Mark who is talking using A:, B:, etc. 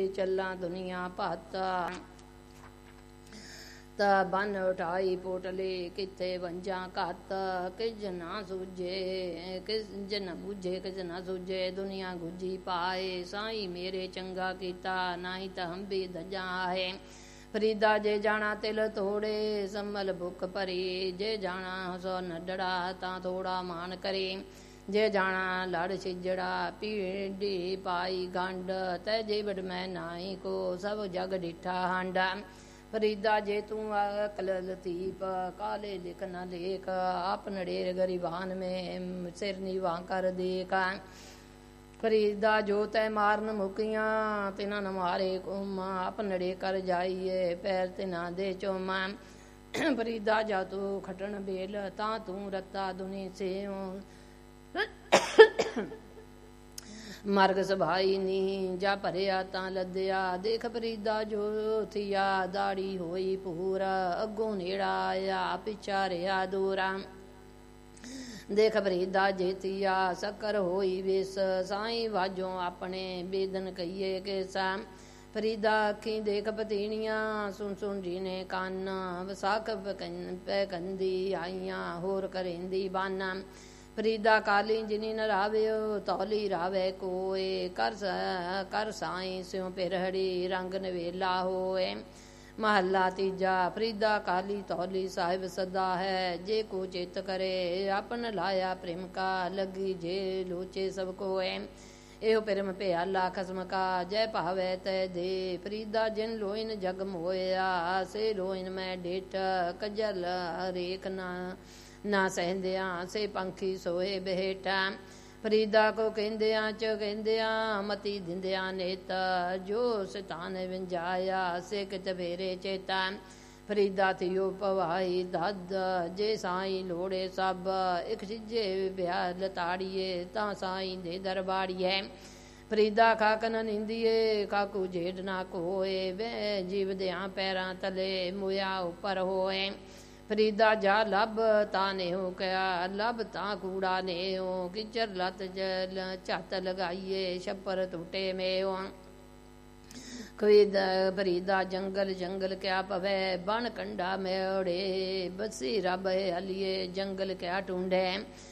A: ਚੱਲਾਂ ਦੁਨੀਆ ਭਾਤਾ। ਬੰਨ ਉਠਾਈ ਪੋਟਲੇ ਕਿੱਥੇ ਵੰਜਾਂ ਘੱਤ। ਕਿਜ ਨਾ ਸੂਝੇ ਕਿਜ ਨਾ ਬੁਝੇ ਕਿਜ ਨਾ ਸੂਝੇ ਦੁਨੀਆ ਗੁੱਜੀ ਪਾਏ। ਸਾਈ ਮੇਰੇ ਚੰਗਾ ਕੀਤਾ ਨਾਹੀਂ ਤਾਂ ਹੰਬੀ ਦਜਾਂ ਹੈ। ਫਰੀਦਾ ਜੇ ਜਾਣਾ ਤਿਲ ਤੋੜੇ ਸੰਭਲ ਭੁੱਖ ਭਰੀ। ਜੇ ਜਾਣਾ ਸੋ ਨੱਡੜਾ ਤਾਂ ਥੋੜਾ ਮਾਨ ਕਰੇ। ਜੇ ਜਾਣਾ ਲੜ ਛਿਜੜਾ ਪੀੜੀ ਪਾਈ ਗੰਢ। ਤੈ ਜੀਵੜ ਮੈਂ ਨਾਈ ਕੋ ਸਭ ਜਗ ਡਿਠਾ ਹਾਂਡਾ। ਫਰੀਦਾ ਜੇ ਤੂੰ ਅਕਲ ਲਤੀਫ ਕਾਲੇ ਲਿਖ ਨ ਲੇਖ। ਆਪ ਨੜੇਰ ਗਰੀਬਾਨ में सिर नीवा कर देखा। फरीदा जो तै मारन मुकिया तिना न मारे कोमा। आप नड़े कर जाइए पैर तिना दे चोमा। फरीदा जा तू खटन बेल तां तू रत्ता दुनी से ਮਰਗ ਸਭਾਈ ਨੀ ਜਾ ਭਰਿਆ ਤਾਂ ਲੱਦਿਆ। ਦੇਖ ਫਰੀਦਾ ਜੋ ਥੀਆ ਦਾੜੀ ਹੋਈ ਪੂਰਾ। ਅੱਗੋਂ ਨੇੜਾ ਆਇਆ ਪਿਛਾਰਿਆ ਦੂਰਾ। ਦੇਖ ਫਰੀਦਾ ਜੇਤੀਆ ਸ਼ੱਕਰ ਹੋਈ ਵਿਸ। ਸਾਈਂ ਵਾਜੋਂ ਆਪਣੇ ਬੇਦਨ ਕਹੀਏ ਕਿਸਾ। ਫਰੀਦਾ ਅੱਖੀਂ ਦੇਖ ਪਤੀਣੀਆਂ ਸੁਣ ਸੁਣ ਜੀ ਨੇ ਕੰਨ। ਵਿਸਾਖ ਪੈ ਕੰਦੀ ਆਈਆਂ ਹੋਰ ਕਰੇਂਦੀ ਬਾਨਾ। ਫਰੀਦਾ ਕਾਲੀ ਜਿਨੀ ਨ ਰਾਵਿਓ ਤੌਲੀ ਰਾਵੇ ਕੋਏ। ਕਰ ਸਾਈਂ ਸਿਉ ਪਿਰਹੜੀ ਰੰਗ ਨਵੇਲਾ ਹੋਏ। ਮਹੱਲਾ ਤੀਜਾ। ਫਰੀਦਾ ਕਾਲੀ ਤੌਲੀ ਸਾਹਿਬ ਸਦਾ ਹੈ। ਜੇ ਕੋ ਚਿਤ ਕਰੇ ਆਪਨ ਲਾਇਆ ਪ੍ਰੇਮ ਕਾ। ਲੱਗੀ ਜੇ ਲੋਚੇ ਸਭ ਕੋਏ। ਇਹੋ ਪ੍ਰੇਮ ਪਿਆਲਾ ਖਸਮ ਕਾ ਜੈ ਭਾਵੈ ਤੈ ਦੇ। ਫਰੀਦਾ ਜਿਨ ਲੋਇਨ ਜਗ ਮੋਇਆ ਸੇ ਲੋਇਨ ਮੈਂ ਡੇਟ। ਕਜਲ ਰੇਖ ਨਾ ਸਹਿੰਦਿਆਂ ਸੇ ਪੰਖੀ ਸੋਏ ਬਹੇਟਾ। ਫਰੀਦਾ ਕੋ ਕਹਿੰਦਿਆਂ ਚ ਕਹਿੰਦਿਆਂ ਮਤੀ ਦਿੰਦਿਆਂ ਨੇਤ। ਜੋ ਸਿਤਾਨ ਵਿੰਜਾਇਆ ਸੇ ਕਿਤ ਫੇਰੇ ਚੇਤਾ। ਫਰੀਦਾ ਥਿਓ ਭਵਾਈ ਦਦ ਜੇ ਸਾਈਂ ਲੋੜੇ ਸਭ। ਇਕ ਸਿੱਜੇ ਵਿਆਹ ਲਤਾੜੀਏ ਤਾਂ ਸਾਈਂ ਦੇ ਦਰਬਾੜੀਏ। ਫਰੀਦਾ ਖਾਕਨ ਨਿੰਦੀਏ ਕਾਕੂ ਜੇਡ ਨਾ ਕੋਏ। ਵੇ ਜੀਵਦਿਆਂ ਪੈਰਾਂ ਤਲੇ ਮੁਆ ਉੱਪਰ ਹੋਏ। ਫਰੀਦਾ ਜਾ ਲੱਭ ਤਾਂ ਨੇਹੋ ਕਿਆ ਲੱਭ ਤਾਂ ਕੂੜਾ ਨੇਹੋ। ਕਿਚਰ ਲੱਤ ਝੱਤ ਲਗਾਈਏ ਛੱਪਰ ਟੁੱਟੇ ਮੇਓ। ਫਰੀਦਾ ਜੰਗਲ ਜੰਗਲ ਕਿਆ ਪਵੇ ਬਣ ਕੰਡਾ ਮੇੜੇ। ਬਸੀ ਰੱਬ ਹਲੀਏ ਜੰਗਲ ਕਿਆ ਟੁੰਡੇ।